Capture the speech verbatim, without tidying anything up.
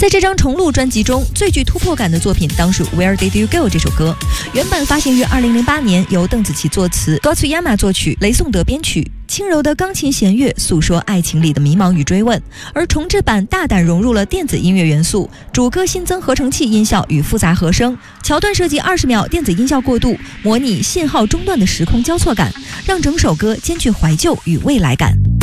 在这张重录专辑中，最具突破感的作品当属《Where Did You Go》这首歌。原本发行于二零零八年，由邓紫棋作词，Gotsuyama作曲，雷颂德编曲。轻柔的钢琴弦乐诉说爱情里的迷茫与追问，而重制版大胆融入了电子音乐元素，主歌新增合成器音效与复杂和声，桥段设计二十秒电子音效过渡，模拟信号中断的时空交错感，让整首歌兼具怀旧与未来感。